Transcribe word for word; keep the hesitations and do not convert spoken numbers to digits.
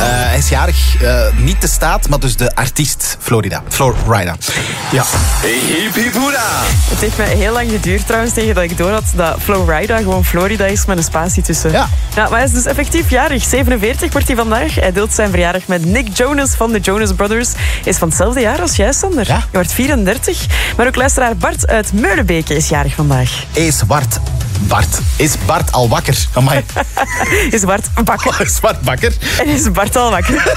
hij is jarig, uh, niet de staat, maar dus de artiest Florida. Florida. Ja. Hip hip hoera! Het heeft mij heel lang geduurd trouwens tegen dat ik door had dat Florida gewoon Florida is met een spatie tussen. Ja. Ja, maar hij is dus effectief jarig. zevenenveertig wordt hij vandaag. Hij deelt zijn verjaardag met Nick Jonas van de Jonas Brothers. Hij is van hetzelfde jaar als jij, Sander. Ja. Je wordt vierendertig. Maar ook luisteraar Bart uit Meulenbeke is jarig vandaag. Is Bart... Bart. Is Bart al wakker? Amai. Is Bart wakker? Is Bart wakker? En is Bart al wakker?